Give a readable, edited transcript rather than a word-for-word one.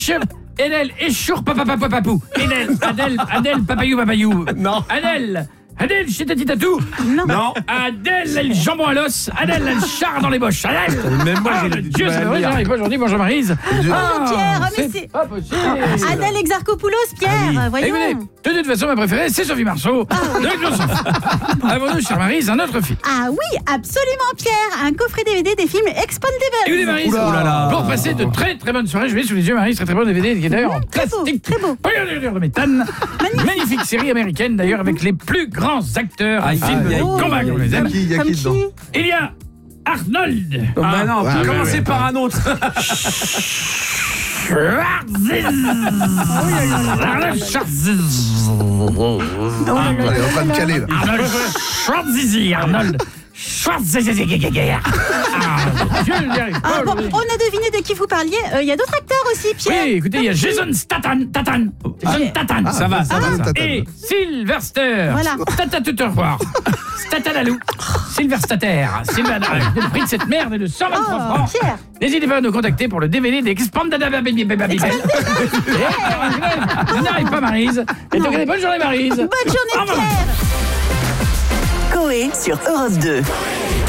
Enel, Échour, papapapapapou. Enel, Adèle, papayou. Non. Adèle, chitati-tatou. Non. Adèle, le jambon à l'os. Adèle, le char dans les boches. Adèle. Même moi, j'ai Dieu, c'est vrai, j'arrive pas aujourd'hui. Bonjour Maryse. Bonjour Pierre, mais c'est pas possible. Adèle Exarchopoulos, Pierre, voyons. Écoutez, de toute façon, ma préférée, c'est Sophie Marceau. Avons-nous, chère Maryse, un autre film. Ah oui, absolument Pierre, un coffret DVD des films Expandables. Écoutez Maryse, pour passer de très très bonnes soirées, je vais sous les yeux Maryse, très très bon DVD qui est d'ailleurs en plastique. Très beau. Regardez de méthane. Magnifique série américaine d'ailleurs avec les plus grands acteurs des films de combat, on les aime. Il y a qui dedans? Il y a Arnold. Bah non, ouais, commencez ouais. par un autre. Arnold Schwarzenegger. Elle est en train de caler là. Arnold Schwarzenegger. Dieu, il n'y arrive pas Ah bon, aujourd'hui. on a deviné de qui vous parliez. Il y a d'autres acteurs aussi, Pierre. Oui, écoutez, il y a Jason Statham. Ça va. Et Sylvester. Voilà. Statatutorpoir. Statalalou. Sylvester. Le prix de cette merde est de 123 francs. Pierre. N'hésitez pas à nous contacter pour le DVD d'Expandable. On n'arrive pas, Maryse. Et donc, bonne journée, Maryse. Bonne journée, Pierre. Coé sur Europe 2.